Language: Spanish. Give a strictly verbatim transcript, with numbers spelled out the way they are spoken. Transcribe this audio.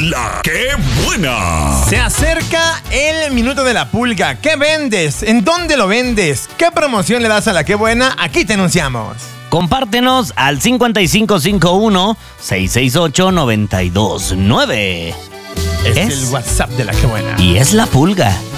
La Qué Buena. Se acerca el minuto de la pulga. ¿Qué vendes? ¿En dónde lo vendes? ¿Qué promoción le das a La Qué Buena? Aquí te anunciamos. Compártenos al cincuenta y cinco cincuenta y uno, seiscientos sesenta y ocho, noventa y dos nueve. Es, Es- el WhatsApp de La Qué Buena. Y es la pulga.